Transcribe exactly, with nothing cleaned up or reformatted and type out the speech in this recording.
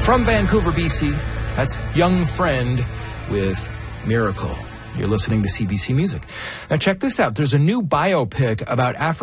From Vancouver, B C, that's Young Friend with Miracle. You're listening to C B C Music. Now check this out. There's a new biopic about African